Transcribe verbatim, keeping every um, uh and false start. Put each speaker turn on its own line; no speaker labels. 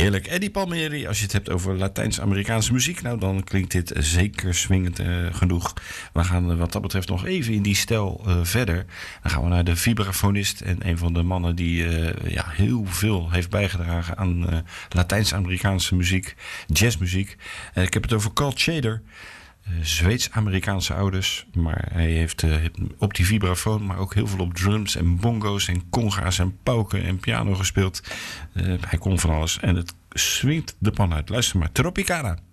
Heerlijk. Eddie Palmieri, als je het hebt over Latijns-Amerikaanse muziek, nou dan klinkt dit zeker swingend uh, genoeg. We gaan uh, wat dat betreft nog even in die stijl uh, verder. Dan gaan we naar de vibrafonist en een van de mannen die uh, ja, heel veel heeft bijgedragen aan uh, Latijns-Amerikaanse muziek, jazzmuziek. Uh, ik heb het over Carl Shader. Uh, Zweeds-Amerikaanse ouders, maar hij heeft uh, op die vibrafoon, maar ook heel veel op drums en bongo's en conga's en pauken en piano gespeeld. Uh, hij kon van alles en het swingt de pan uit. Luister maar, Tropicana.